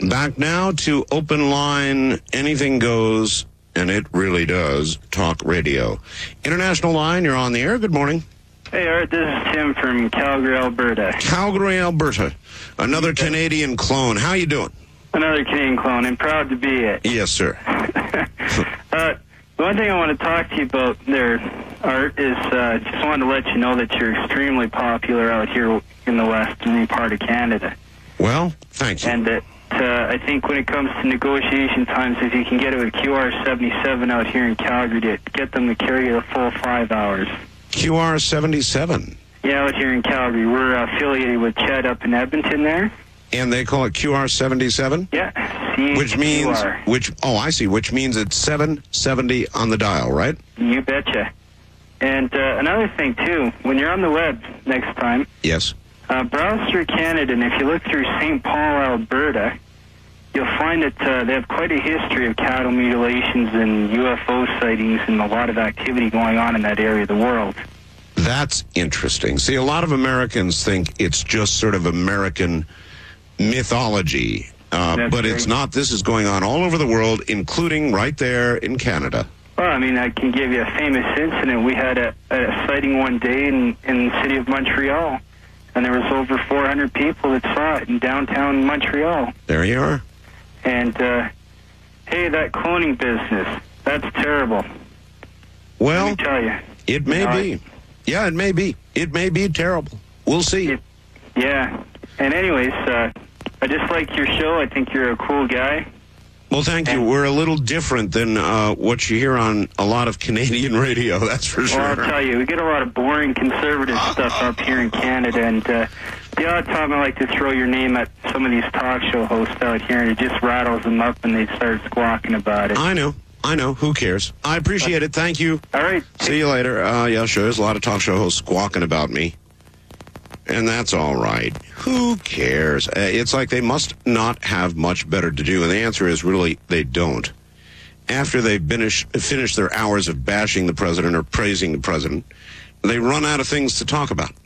Back now to Open Line, anything goes, and it really does, talk radio. International line, you're on the air. Good morning. Hey, Art, this is Tim from Calgary, Alberta. Calgary, Alberta. Another Canadian clone. How you doing? Another Canadian clone, and proud to be it. Yes, sir. The one thing I want to talk to you about there, Art, is just wanted to let you know that you're extremely popular out here in the western part of Canada. Well, thank you. And that I think when it comes to negotiation times, if you can get it with QR77 out here in Calgary to get them to carry you the full 5 hours. QR77? Yeah, out here in Calgary. We're affiliated with Chet up in Edmonton there. And they call it QR77? Yeah. Which means, I see, which means it's 770 on the dial, right? You betcha. And another thing, too, when you're on the web next time, yes, browse through Canada, and if you look through St. Paul, Alberta, you'll find that they have quite a history of cattle mutilations and UFO sightings and a lot of activity going on in that area of the world. That's interesting. See, a lot of Americans think it's just sort of American mythology, but it's not. This is going on all over the world, including right there in Canada. Well, I mean, I can give you a famous incident. We had a sighting one day in the city of Montreal, and there was over 400 people that saw it in downtown Montreal. There you are. And, hey, that cloning business, that's terrible. Well, let me tell you. It may be. Yeah, it may be. It may be terrible. We'll see. Yeah. And anyways, I just like your show. I think you're a cool guy. Well, thank you. We're a little different than what you hear on a lot of Canadian radio, that's for sure. Well, I'll tell you, we get a lot of boring conservative stuff up here in Canada, and the odd time I like to throw your name at some of these talk show hosts out here, and it just rattles them up, and they start squawking about it. I know. Who cares? I appreciate it. Thank you. All right. See you later. Yeah, sure. There's a lot of talk show hosts squawking about me. And that's all right. Who cares? It's like they must not have much better to do. And the answer is really they don't. After they finish their hours of bashing the president or praising the president, they run out of things to talk about.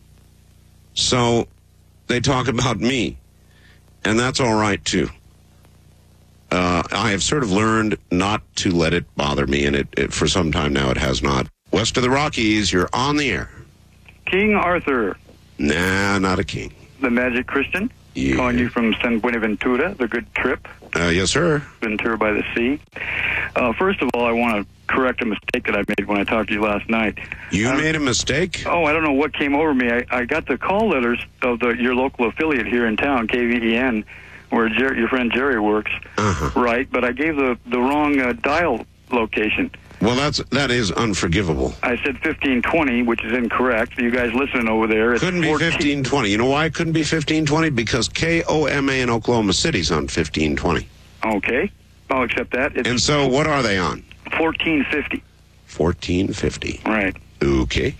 So they talk about me. And that's all right, too. I have sort of learned not to let it bother me, and it for some time now it has not. West of the Rockies, you're on the air. King Arthur. Nah, not a king. The Magic Christian. Yeah. Calling you from San Buenaventura, the good trip. Yes, sir. Ventura by the sea. First of all, I want to correct a mistake that I made when I talked to you last night. You made a mistake? Oh, I don't know what came over me. I got the call letters of your local affiliate here in town, KVEN, where your friend Jerry works, right? But I gave the wrong dial location. Well, that is unforgivable. I said 1520, which is incorrect. You guys listening over there. It's couldn't be 1520. You know why it couldn't be 1520? Because KOMA in Oklahoma City's on 1520. Okay. I'll accept that. And so what are they on? 1450. 1450. Right. Okay.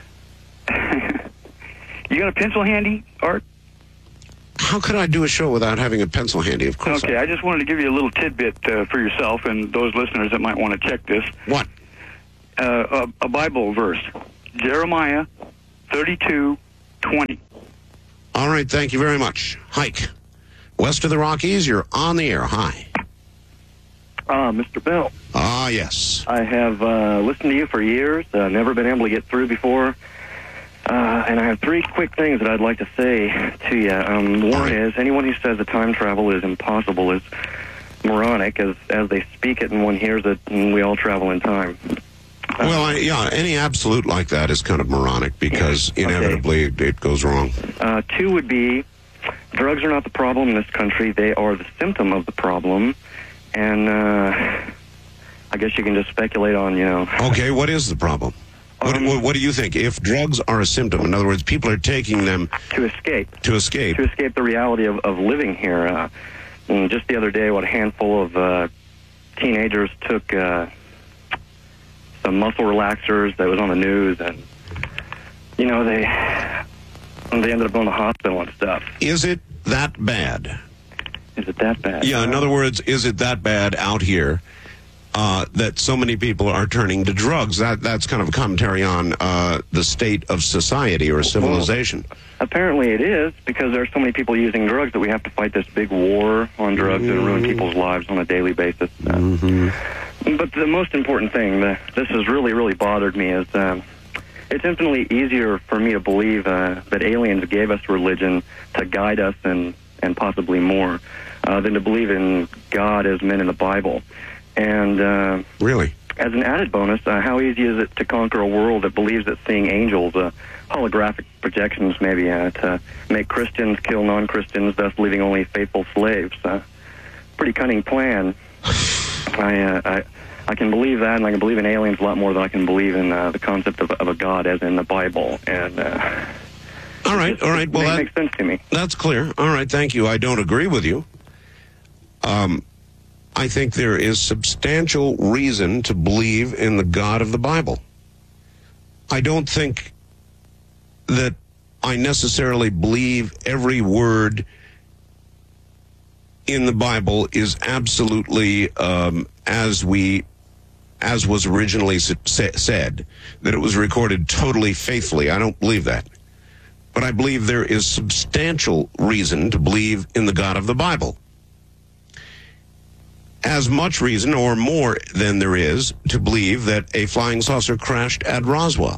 You got a pencil handy, Art? How could I do a show without having a pencil handy? Of course. Okay, I just wanted to give you a little tidbit for yourself and those listeners that might want to check this. What? A Bible verse. Jeremiah 32:20. All right, thank you very much. Hike. West of the Rockies, you're on the air. Hi. Mr. Bell. Ah, yes. I have listened to you for years, never been able to get through before. And I have three quick things that I'd like to say to you. One is, anyone who says that time travel is impossible is moronic, as they speak it and one hears it, and we all travel in time. Well, any absolute like that is kind of moronic, because inevitably it goes wrong. Two would be, drugs are not the problem in this country. They are the symptom of the problem. And I guess you can just speculate on, Okay, what is the problem? What do you think? If drugs are a symptom, in other words, people are taking them to escape the reality of living here. And just the other day, a handful of teenagers took some muscle relaxers that was on the news, and they ended up going to the hospital and stuff. Is it that bad? Is it that bad? Yeah. In other words, is it that bad out here that so many people are turning to drugs. That's kind of a commentary on the state of society or civilization. Well, apparently it is, because there are so many people using drugs that we have to fight this big war on drugs and ruin people's lives on a daily basis. But the most important thing, this has really, really bothered me, is it's infinitely easier for me to believe that aliens gave us religion to guide us and possibly more than to believe in God as men in the Bible. And really, as an added bonus, how easy is it to conquer a world that believes that seeing angels, holographic projections maybe, to make Christians kill non-Christians, thus leaving only faithful slaves? Pretty cunning plan. I can believe that, and I can believe in aliens a lot more than I can believe in the concept of a God as in the Bible. And all right. Well, that makes sense to me. That's clear. All right, thank you. I don't agree with you. I think there is substantial reason to believe in the God of the Bible. I don't think that I necessarily believe every word in the Bible is absolutely as was originally said, that it was recorded totally faithfully. I don't believe that. But I believe there is substantial reason to believe in the God of the Bible. As much reason or more than there is to believe that a flying saucer crashed at Roswell.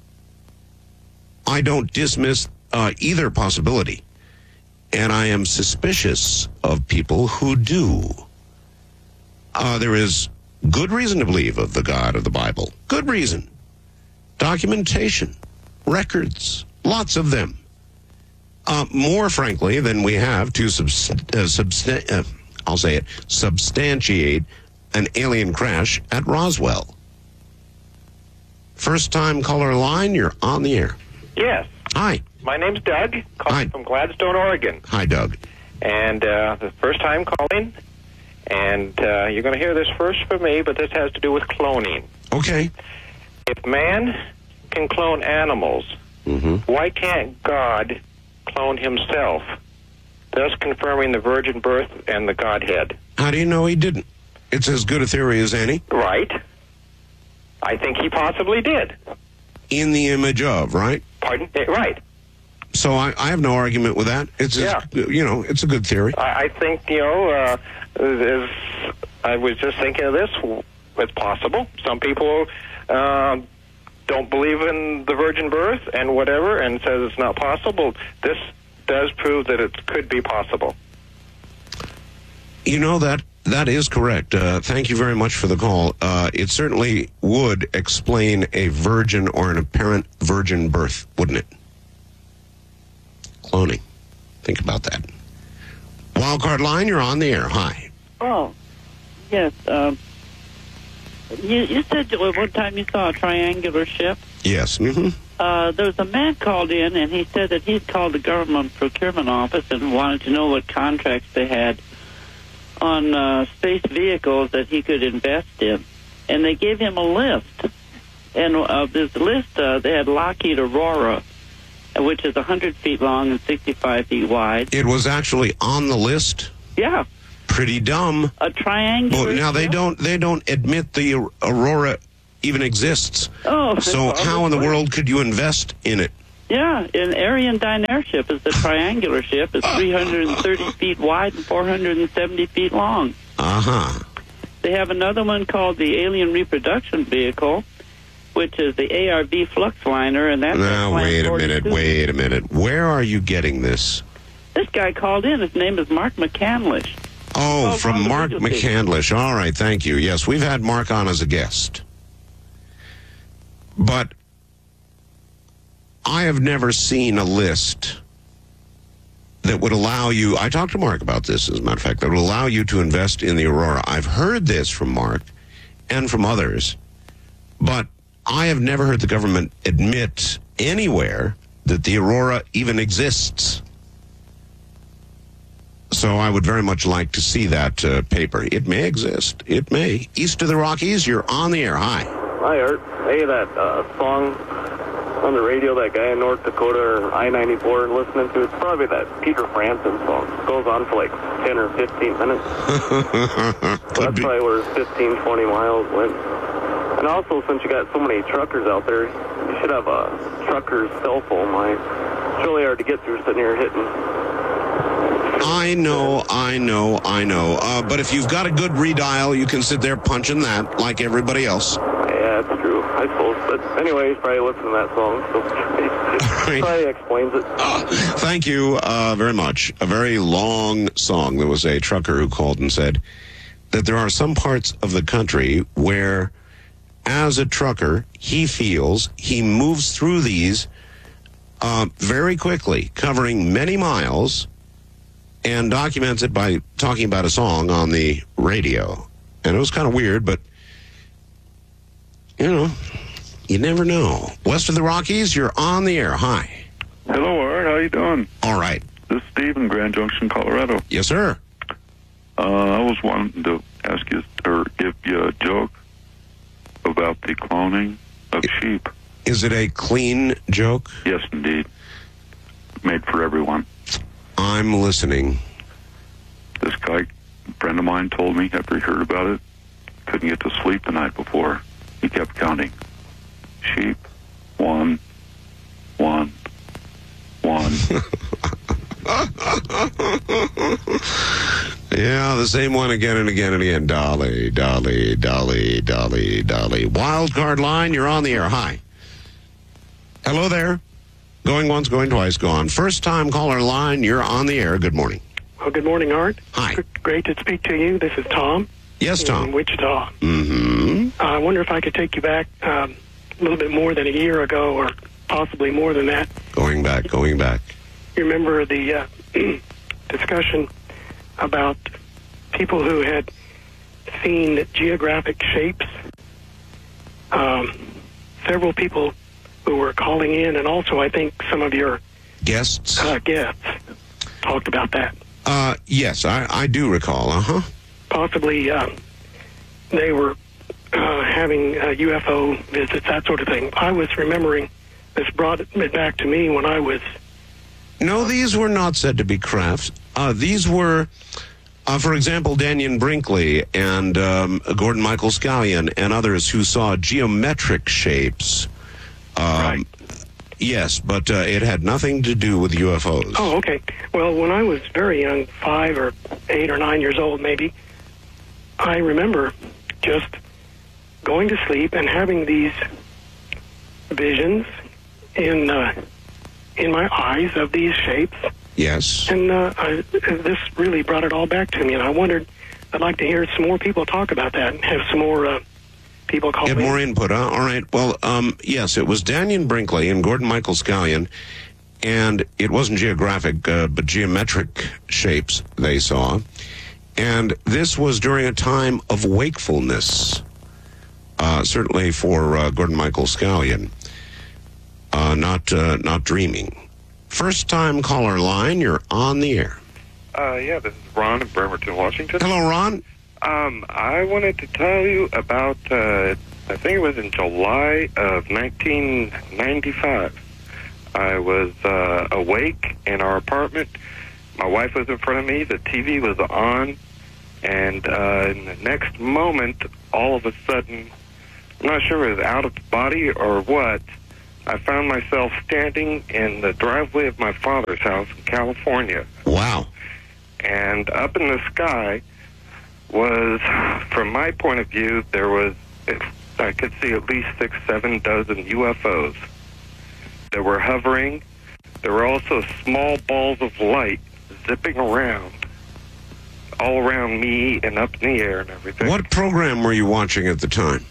I don't dismiss either possibility, and I am suspicious of people who do. There is good reason to believe of the God of the Bible. Good reason. Documentation, records, lots of them. More, frankly, than we have to substantiate an alien crash at Roswell. First time caller line, you're on the air. Yes. Hi. My name's Doug, calling from Gladstone, Oregon. Hi, Doug. And the first time calling, and you're going to hear this first from me, but this has to do with cloning. Okay. If man can clone animals, why can't God clone himself, thus confirming the virgin birth and the Godhead? How do you know he didn't? It's as good a theory as any. Right. I think he possibly did. In the image of, right? Pardon? Right. So I have no argument with that. It's it's a good theory. I think, I was just thinking of this. It's possible. Some people don't believe in the virgin birth and whatever and says it's not possible. This does prove that it could be possible. You know, that is correct. Thank you very much for the call. It certainly would explain a virgin or an apparent virgin birth, wouldn't it? Cloning. Think about that. Wildcard line, you're on the air. Hi. Oh, yes. You said one time you saw a triangular ship? Yes. Mm-hmm. There was a man called in, and he said that he'd called the government procurement office and wanted to know what contracts they had on space vehicles that he could invest in. And they gave him a list. And this list, they had Lockheed Aurora, which is 100 feet long and 65 feet wide. It was actually on the list? Yeah. Pretty dumb. A triangular Well, now ship? they don't admit the Aurora even exists. Oh. So how in the world could you invest in it? Yeah, an Ariane Dynair ship is the triangular ship. It's 330 feet wide and 470 feet long. Uh-huh. They have another one called the Alien Reproduction Vehicle, which is the ARV Fluxliner, and that's... Now, wait a minute. Where are you getting this? This guy called in. His name is Mark McCandlish. Oh, from Mark McCandlish. All right, thank you. Yes, we've had Mark on as a guest. But I have never seen a list that would allow you... I talked to Mark about this, as a matter of fact, that would allow you to invest in the Aurora. I've heard this from Mark and from others, but I have never heard the government admit anywhere that the Aurora even exists. So I would very much like to see that paper. It may exist. It may. East of the Rockies, you're on the air. Hi. Hi, Art. Hey, that song on the radio, that guy in North Dakota or I-94 listening to, it's probably that Peter Frampton song. It goes on for like 10 or 15 minutes. So that's probably where 15, 20 miles went. And also, since you got so many truckers out there, you should have a trucker's cell phone line. It's really hard to get through sitting here hitting. I know. But if you've got a good redial, you can sit there punching that like everybody else. Yeah, that's true, I suppose. But anyway, he's probably listening to that song, so it probably explains it. Thank you very much. A very long song. There was a trucker who called and said that there are some parts of the country where, as a trucker, he feels he moves through these very quickly, covering many miles, and documents it by talking about a song on the radio. And it was kind of weird, but, you know, you never know. West of the Rockies, you're on the air. Hi. Hello, Art. How you doing? All right. This is Steve in Grand Junction, Colorado. Yes, sir. I was wanting to ask you, or give you a joke about the cloning of sheep. Is it a clean joke? Yes, indeed. Made for everyone. I'm listening. This guy, a friend of mine, told me after he heard about it, couldn't get to sleep the night before. He kept counting. Sheep, 1, 1, 1. Yeah, the same one again and again and again. Dolly, Dolly, Dolly, Dolly, Dolly. Wild card line, you're on the air. Hi. Hello there. Going once, going twice, gone. First time caller line, you're on the air. Good morning. Well, good morning, Art. Hi. Great to speak to you. This is Tom. Yes, Tom. In Wichita. Mm-hmm. I wonder if I could take you back a little bit more than a year ago, or possibly more than that. Going back. You remember the discussion about people who had seen geographic shapes? Several people who were calling in, and also I think some of your guests talked about that. Yes, I do recall. Possibly they were having UFO visits, that sort of thing. I was remembering, this brought it back to me when I was... No, these were not said to be crafts. These were, for example, Daniel Brinkley and Gordon Michael Scallion and others who saw geometric shapes. Right. Yes, but it had nothing to do with UFOs. Oh, okay. Well, when I was very young, 5 or 8 or 9 years old maybe, I remember just going to sleep and having these visions in my eyes of these shapes. Yes. And this really brought it all back to me, and I wondered, I'd like to hear some more people talk about that and have some more people call Get in. more input, huh? All right. Well, yes, it was Daniel Brinkley and Gordon Michael Scallion, and it wasn't geographic, but geometric shapes they saw. And this was during a time of wakefulness, certainly for Gordon Michael Scallion, not dreaming. First time caller line, you're on the air. Yeah, this is Ron in Bremerton, Washington. Hello, Ron. I wanted to tell you about, I think it was in July of 1995. I was awake in our apartment. My wife was in front of me. The TV was on. And in the next moment, all of a sudden, I'm not sure if it was out of the body or what, I found myself standing in the driveway of my father's house in California. Wow. And up in the sky was, from my point of view, there was, I could see at least 6, 7 dozen UFOs that were hovering. There were also small balls of light zipping around, all around me and up in the air and everything. What program were you watching at the time?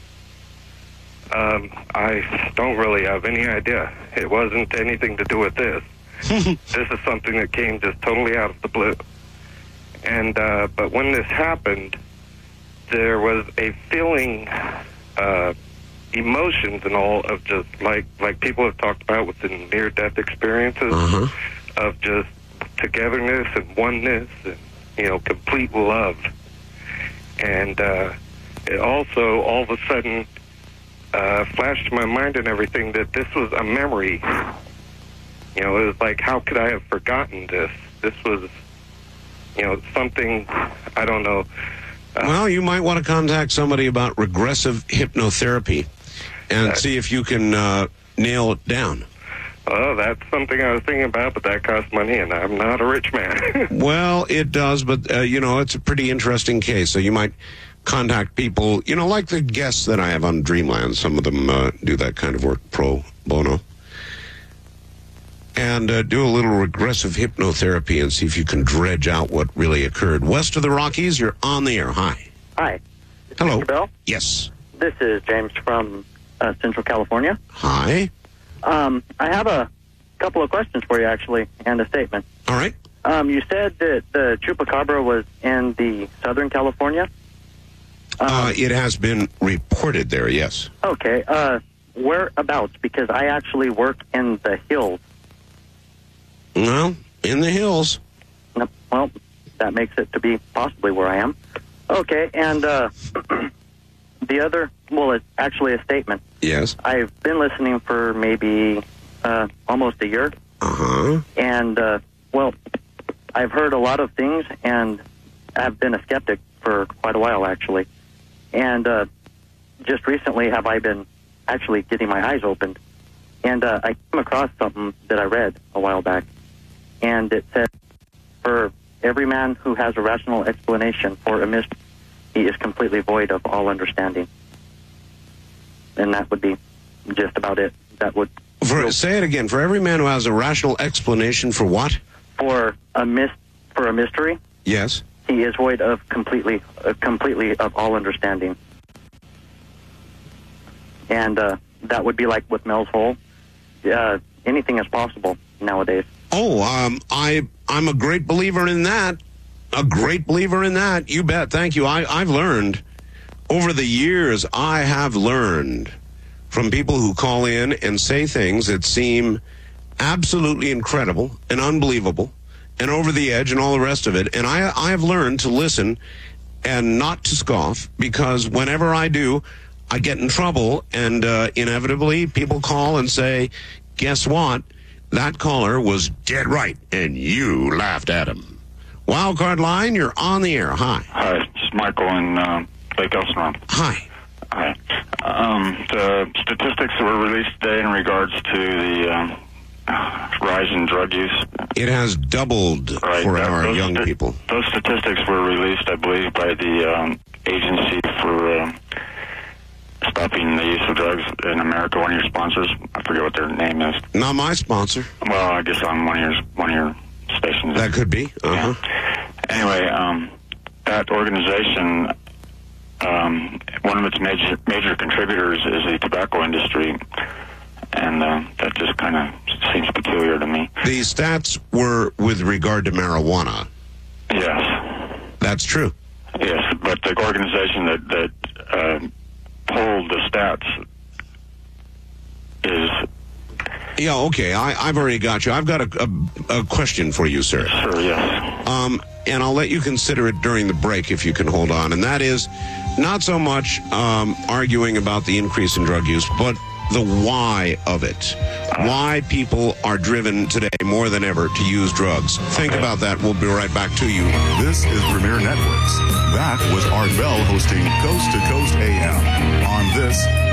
I don't really have any idea. It wasn't anything to do with this. This is something that came just totally out of the blue. And but when this happened, there was a feeling, emotions and all of just like people have talked about within near-death experiences, of just togetherness and oneness and, you know, complete love. And it also, all of a sudden, flashed to my mind and everything that this was a memory. You know, it was like, how could I have forgotten this? This was, you know, something, I don't know. Well, you might want to contact somebody about regressive hypnotherapy and see if you can nail it down. Oh, that's something I was thinking about, but that costs money, and I'm not a rich man. Well, it does, but, it's a pretty interesting case. So you might contact people, like the guests that I have on Dreamland. Some of them do that kind of work pro bono. And do a little regressive hypnotherapy and see if you can dredge out what really occurred. West of the Rockies, you're on the air. Hi. Hi. Hello. Mr. Bell? Yes. This is James from Central California. Hi. I have a couple of questions for you, actually, and a statement. All right. You said that the Chupacabra was in the Southern California? It has been reported there, yes. Okay. Whereabouts? Because I actually work in the hills. Well, in the hills. Well, that makes it to be possibly where I am. Okay, and the other, well, it's actually a statement. Yes. I've been listening for maybe almost a year. Uh-huh. And, well, I've heard a lot of things, and I've been a skeptic for quite a while, actually. And just recently have I been actually getting my eyes opened. And I came across something that I read a while back. And it said, for every man who has a rational explanation for a mystery, he is completely void of all understanding. And that would be just about it. That would... Say it again. For every man who has a rational explanation for what? For a mystery? Yes. He is void of completely of all understanding. And that would be like with Mel's Hole. Anything is possible nowadays. Oh, I'm a great believer in that. A great believer in that. You bet. Thank you. I've learned over the years, I have learned from people who call in and say things that seem absolutely incredible and unbelievable and over the edge and all the rest of it. And I have learned to listen and not to scoff, because whenever I do, I get in trouble, and inevitably people call and say, guess what? That caller was dead right, and you laughed at him. Wildcard line, you're on the air. Hi. Hi, it's Michael in Lake Elsinore. Hi. Hi. The statistics that were released today in regards to the rise in drug use. It has doubled for our young people. Those statistics were released, I believe, by the Agency for Stopping the Use of Drugs in America, one of your sponsors. I forget what their name is. Not my sponsor. Well, I guess on one of your stations. That could be. Uh-huh. Yeah. Anyway, that organization, one of its major contributors is the tobacco industry, and that just kind of seems peculiar to me. The stats were with regard to marijuana. Yes. That's true. Yes, but the organization that pulled the stats is... Yeah, okay, I've already got you. I've got a question for you, sir. Sure, yes. And I'll let you consider it during the break if you can hold on. And that is not so much arguing about the increase in drug use, but the why of it. Why people are driven today more than ever to use drugs. Think about that. We'll be right back to you. This is Premier Networks. That was Art Bell hosting Coast to Coast AM on this